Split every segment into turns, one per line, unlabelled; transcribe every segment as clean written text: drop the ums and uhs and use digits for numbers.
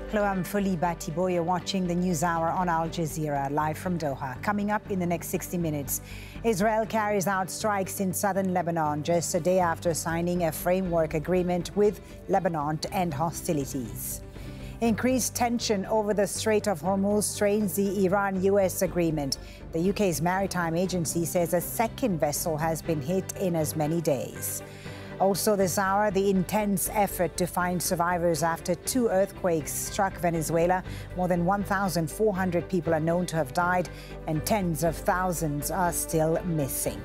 Hello, I'm Foliba Thibault. You're watching the News Hour on Al Jazeera, live from Doha. Coming up in the next 60 minutes, Israel carries out strikes in southern Lebanon just a day after signing a framework agreement with Lebanon to end hostilities. Increased tension over the Strait of Hormuz strains the Iran-US agreement. The UK's maritime agency says a second vessel has been hit in as many days. Also this hour, the intense effort to find survivors after two earthquakes struck Venezuela. More than 1,400 people are known to have died, and tens of thousands are still missing.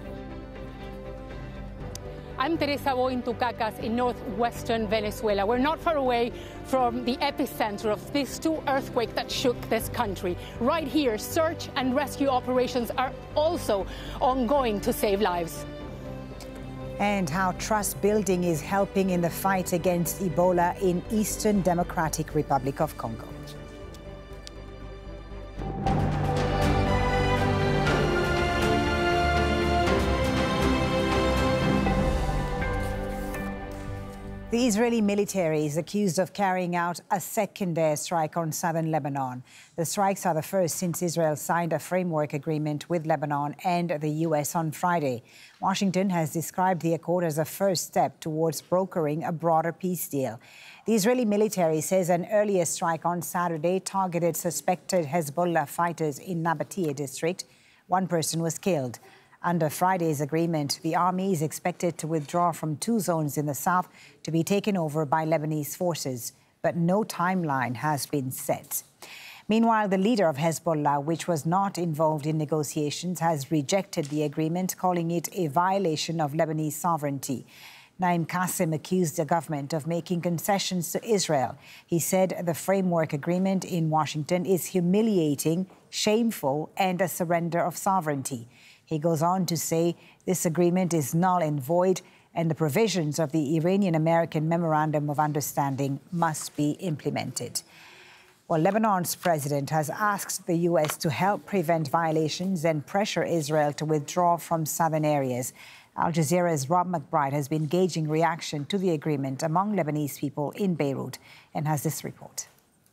I'm Teresa Boy in Tucacas in northwestern Venezuela. We're not far away from the epicenter of these two earthquakes that shook this country. Right here, search and rescue operations are also ongoing to save lives.
And how trust building is helping in the fight against Ebola in Eastern Democratic Republic of Congo. The Israeli military is accused of carrying out a second airstrike on southern Lebanon. The strikes are the first since Israel signed a framework agreement with Lebanon and the U.S. on Friday. Washington has described the accord as a first step towards brokering a broader peace deal. The Israeli military says an earlier strike on Saturday targeted suspected Hezbollah fighters in Nabatea district. One person was killed. Under Friday's agreement, the army is expected to withdraw from two zones in the south to be taken over by Lebanese forces, but no timeline has been set. Meanwhile, the leader of Hezbollah, which was not involved in negotiations, has rejected the agreement, calling it a violation of Lebanese sovereignty. Naim Qassem accused the government of making concessions to Israel. He said the framework agreement in Washington is humiliating, shameful, and a surrender of sovereignty. He goes on to say this agreement is null and void, and the provisions of the Iranian-American Memorandum of Understanding must be implemented. Well, Lebanon's president has asked the U.S. to help prevent violations and pressure Israel to withdraw from southern areas. Al Jazeera's Rob McBride has been gauging reaction to the agreement among Lebanese people in Beirut and has this report.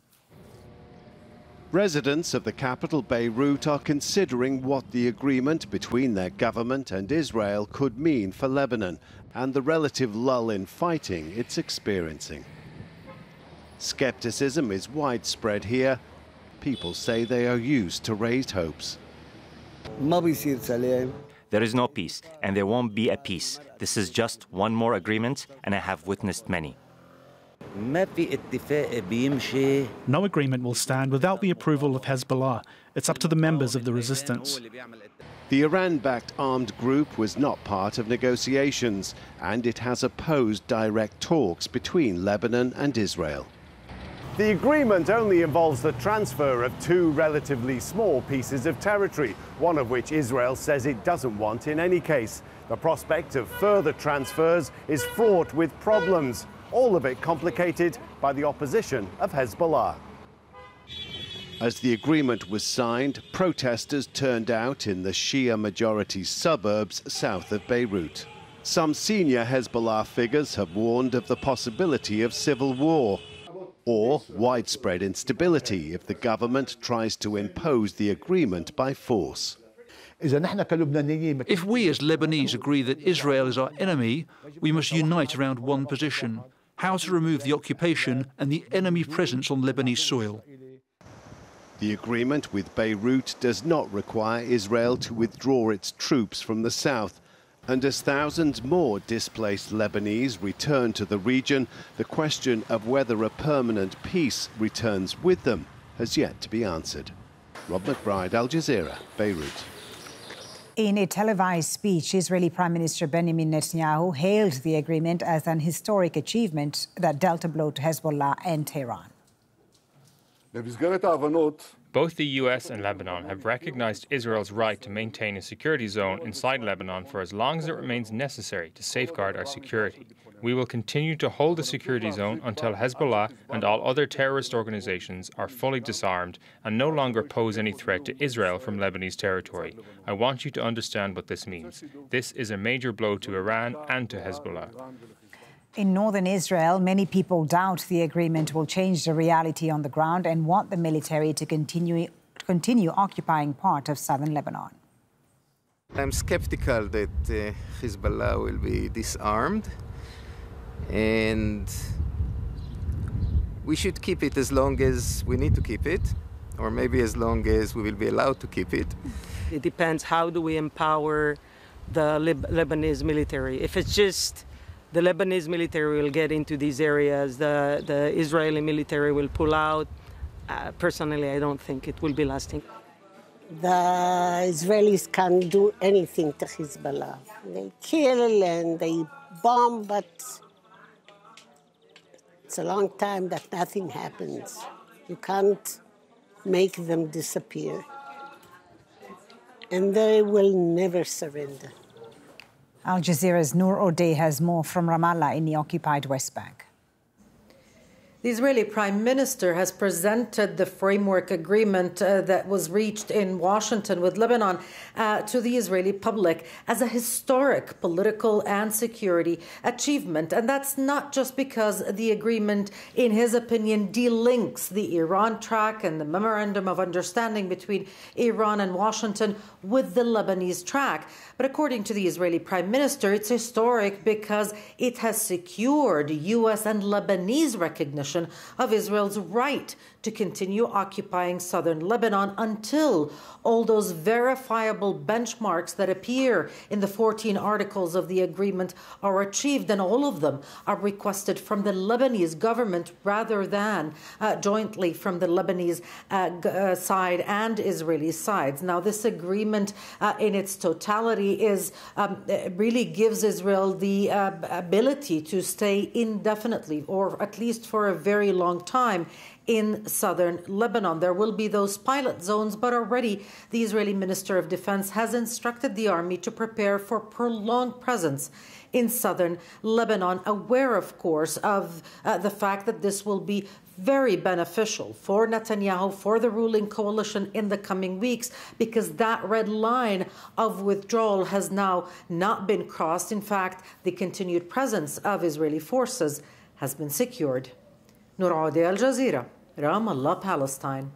Residents of the capital, Beirut, are considering what the agreement between their government and Israel could mean for Lebanon and the relative lull in fighting it's experiencing. Skepticism is widespread here. People say they are used to raised hopes.
There is no peace, and there won't be a peace. This is just one more agreement, and I have witnessed many.
No agreement will stand without the approval of Hezbollah. It's up to the members of the resistance.
The Iran-backed armed group was not part of negotiations, and it has opposed direct talks between Lebanon and Israel. The agreement only involves the transfer of two relatively small pieces of territory, one of which Israel says it doesn't want in any case. The prospect of further transfers is fraught with problems, all of it complicated by the opposition of Hezbollah. As the agreement was signed, protesters turned out in the Shia-majority suburbs south of Beirut. Some senior Hezbollah figures have warned of the possibility of civil war or widespread instability if the government tries to impose the agreement by force.
If we as Lebanese agree that Israel is our enemy, we must unite around one position: how to remove the occupation and the enemy presence on Lebanese soil.
The agreement with Beirut does not require Israel to withdraw its troops from the south. And as thousands more displaced Lebanese return to the region, the question of whether a permanent peace returns with them has yet to be answered. Rob McBride, Al Jazeera, Beirut.
In a televised speech, Israeli Prime Minister Benjamin Netanyahu hailed the agreement as an historic achievement that dealt a blow to Hezbollah and Tehran.
Both the US and Lebanon have recognized Israel's right to maintain a security zone inside Lebanon for as long as it remains necessary to safeguard our security. We will continue to hold the security zone until Hezbollah and all other terrorist organizations are fully disarmed and no longer pose any threat to Israel from Lebanese territory. I want you to understand what this means. This is a major blow to Iran and to Hezbollah.
In northern Israel, many people doubt the agreement will change the reality on the ground and want the military to continue occupying part of southern Lebanon.
I'm skeptical that Hezbollah will be disarmed, and we should keep it as long as we need to keep it, or maybe as long as we will be allowed to keep it.
It depends how do we empower the Lebanese military. If it's just the Lebanese military will get into these areas, the Israeli military will pull out. Personally, I don't think it will be lasting.
The Israelis can't do anything to Hezbollah. They kill and they bomb, but it's a long time that nothing happens. You can't make them disappear. And they will never surrender.
Al Jazeera's Noor Odeh has more from Ramallah in the occupied West Bank.
The Israeli Prime Minister has presented the framework agreement that was reached in Washington with Lebanon to the Israeli public as a historic political and security achievement. And that's not just because the agreement, in his opinion, delinks the Iran track and the Memorandum of Understanding between Iran and Washington with the Lebanese track. But according to the Israeli Prime Minister, it's historic because it has secured U.S. and Lebanese recognition of Israel's right to continue occupying southern Lebanon until all those verifiable benchmarks that appear in the 14 articles of the agreement are achieved, and all of them are requested from the Lebanese government rather than jointly from the Lebanese side and Israeli sides. Now, this agreement in its totality really gives Israel the ability to stay indefinitely, or at least for a very long time, in southern Lebanon. There will be those pilot zones, but already the Israeli Minister of Defense has instructed the army to prepare for prolonged presence in southern Lebanon, aware, of course, of the fact that this will be very beneficial for Netanyahu, for the ruling coalition in the coming weeks, because that red line of withdrawal has now not been crossed. In fact, the continued presence of Israeli forces has been secured. Noor Odeh, Al Jazeera, Ramallah, Palestine.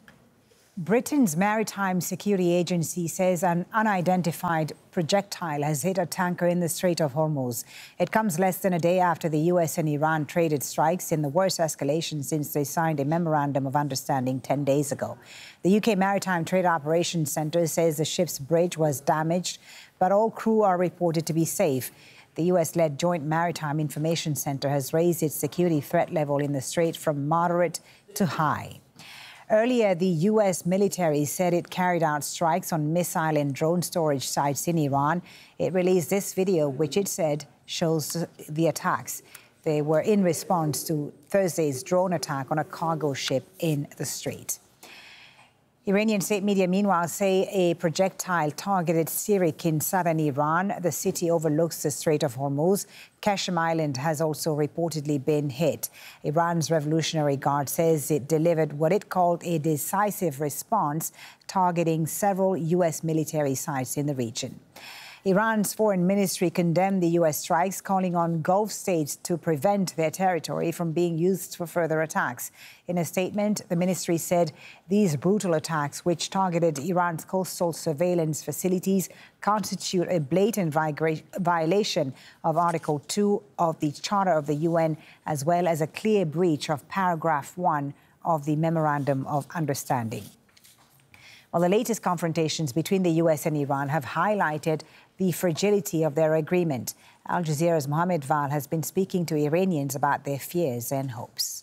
Britain's Maritime Security Agency says an unidentified projectile has hit a tanker in the Strait of Hormuz. It comes less than a day after the US and Iran traded strikes in the worst escalation since they signed a memorandum of understanding 10 days ago. The UK Maritime Trade Operations Centre says the ship's bridge was damaged, but all crew are reported to be safe. The US-led Joint Maritime Information Center has raised its security threat level in the strait from moderate to high. Earlier, the US military said it carried out strikes on missile and drone storage sites in Iran. It released this video, which it said shows the attacks. They were in response to Thursday's drone attack on a cargo ship in the strait. Iranian state media, meanwhile, say a projectile targeted Sirik in southern Iran. The city overlooks the Strait of Hormuz. Qashm Island has also reportedly been hit. Iran's Revolutionary Guard says it delivered what it called a decisive response, targeting several U.S. military sites in the region. Iran's foreign ministry condemned the U.S. strikes, calling on Gulf states to prevent their territory from being used for further attacks. In a statement, the ministry said these brutal attacks, which targeted Iran's coastal surveillance facilities, constitute a blatant violation of Article 2 of the Charter of the UN, as well as a clear breach of Paragraph 1 of the Memorandum of Understanding. Well, the latest confrontations between the U.S. and Iran have highlighted the fragility of their agreement. Al Jazeera's Mohammed Val has been speaking to Iranians about their fears and hopes.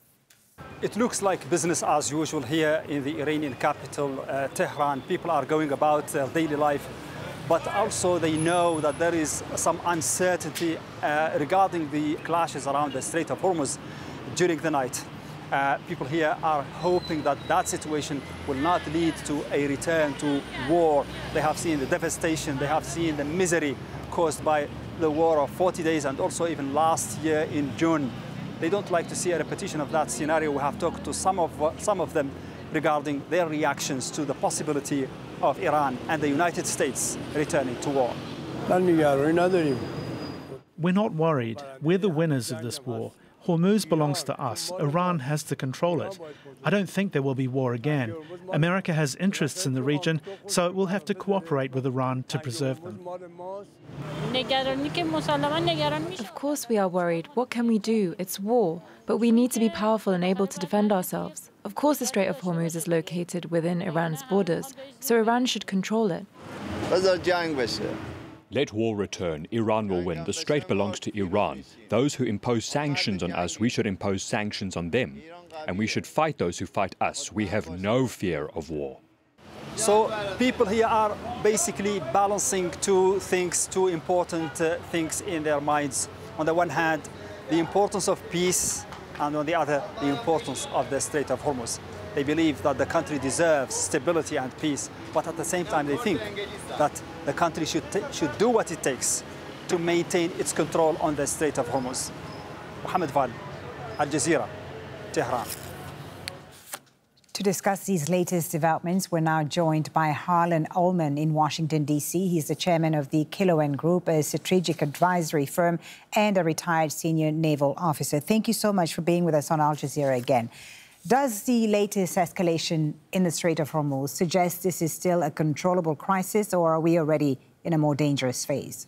It looks like business as usual here in the Iranian capital, Tehran. People are going about their daily life, but also they know that there is some uncertainty regarding the clashes around the Strait of Hormuz during the night. People here are hoping that that situation will not lead to a return to war. They have seen the devastation, they have seen the misery caused by the war of 40 days and also even last year in June. They don't like to see a repetition of that scenario. We have talked to some of them regarding their reactions to the possibility of Iran and the United States returning to war.
We're not worried. We're the winners of this war. Hormuz belongs to us. Iran has to control it. I don't think there will be war again. America has interests in the region, so it will have to cooperate with Iran to preserve them.
Of course we are worried. What can we do? It's war. But we need to be powerful and able to defend ourselves. Of course the Strait of Hormuz is located within Iran's borders, so Iran should control it.
Let war return. Iran will win. The strait belongs to Iran. Those who impose sanctions on us, we should impose sanctions on them. And we should fight those who fight us. We have no fear of war.
So people here are basically balancing two important things in their minds. On the one hand, the importance of peace, and on the other, the importance of the Strait of Hormuz. They believe that the country deserves stability and peace, but at the same time they think that the country should do what it takes to maintain its control on the Strait of Hormuz. Mohammed Val, Al Jazeera, Tehran.
To discuss these latest developments, we're now joined by Harlan Ullman in Washington, D.C. He's the chairman of the Kilowen Group, a strategic advisory firm, and a retired senior naval officer. Thank you so much for being with us on Al Jazeera again. Does the latest escalation in the Strait of Hormuz suggest this is still a controllable crisis, or are we already in a more dangerous phase?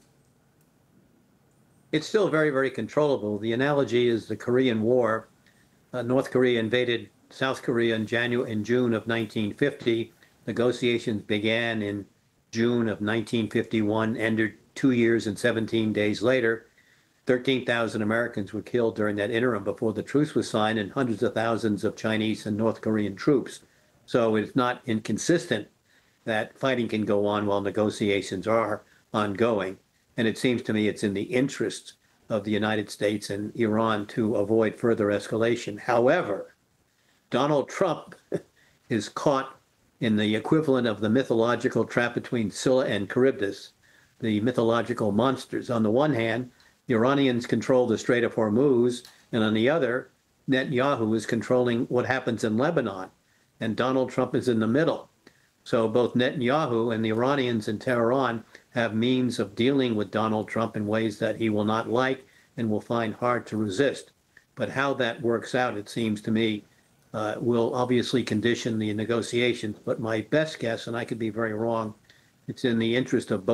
It's still very, very controllable. The analogy is the Korean War. North Korea invaded South Korea in June of 1950. Negotiations began in June of 1951, ended 2 years and 17 days later. 13,000 Americans were killed during that interim before the truce was signed, and hundreds of thousands of Chinese and North Korean troops. So it's not inconsistent that fighting can go on while negotiations are ongoing. And it seems to me it's in the interest of the United States and Iran to avoid further escalation. However, Donald Trump is caught in the equivalent of the mythological trap between Scylla and Charybdis, the mythological monsters. On the one hand, the Iranians control the Strait of Hormuz, and on the other, Netanyahu is controlling what happens in Lebanon, and Donald Trump is in the middle. So both Netanyahu and the Iranians in Tehran have means of dealing with Donald Trump in ways that he will not like and will find hard to resist. But how that works out, it seems to me, will obviously condition the negotiations. But my best guess, and I could be very wrong, it's in the interest of both